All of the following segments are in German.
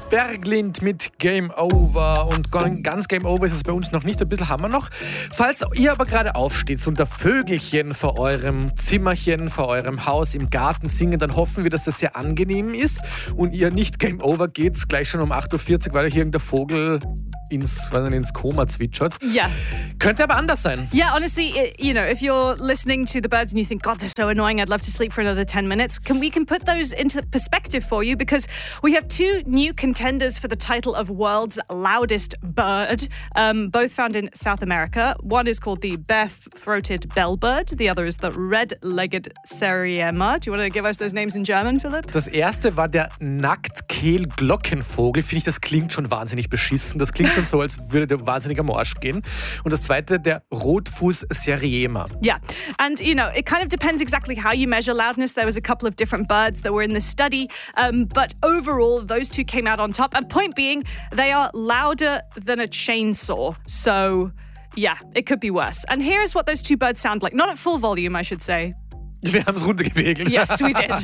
Berglind mit Game Over. Und ganz Game Over ist es bei uns noch nicht, ein bisschen haben wir noch. Falls ihr aber gerade aufsteht und der Vögelchen vor eurem Zimmerchen, vor eurem Haus im Garten singen, dann hoffen wir, dass das sehr angenehm ist und ihr nicht Game Over geht, gleich schon um 8.40 Uhr, weil euch irgendein Vogel ins Koma zwitschert. Yeah. Könnte aber anders sein. Yeah, honestly, if you're listening to the birds and you think, God, they're so annoying, I'd love to sleep for another 10 minutes, we can put those into perspective for you because we have two new contenders for the title of world's loudest bird, both found in South America. One is called the bare-throated bellbird. The other is the red-legged Sariema. Do you want to give us those names in German, Philipp? Das erste war der Nacktkehl-Glockenvogel. Finde ich, das klingt schon wahnsinnig beschissen. Das klingt schon so, als würde der wahnsinnig am Arsch gehen. Und das zweite, der Rotfuß-Sariema. Yeah, and it kind of depends exactly how you measure loudness. There was a couple of different birds that were in this study, but overall, those two came out on top. And point being, they are louder than a chainsaw. So, yeah, it could be worse. And here's what those two birds sound like. Not at full volume, I should say. Wir haben es runtergepegelt. Yes, we did.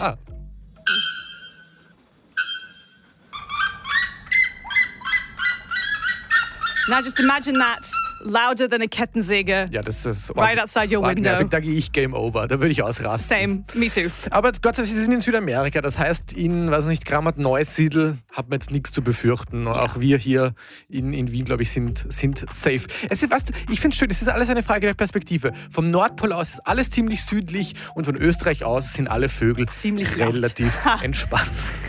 Now just imagine that louder than a Kettensäge. Ja, das ist right outside your window. Nervig, da gehe ich Game Over. Da würde ich ausrasten. Same, me too. Aber Gott sei Dank, sie sind in Südamerika. Das heißt, in, Kramat Neusiedl hat man jetzt nichts zu befürchten. Und auch wir hier in Wien, glaube ich, sind safe. Ich finde es schön, es ist alles eine Frage der Perspektive. Vom Nordpol aus ist alles ziemlich südlich und von Österreich aus sind alle Vögel ziemlich relativ entspannt.